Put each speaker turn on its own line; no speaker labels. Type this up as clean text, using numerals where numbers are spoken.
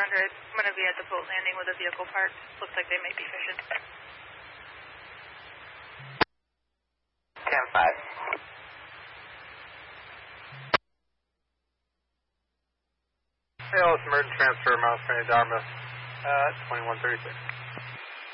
I'm going to be at the boat landing with a vehicle parked. Looks like they may be fishing.
Cam 5.
Hey, all, it's emergency transfer, Mouse County, Dartmouth, 2136.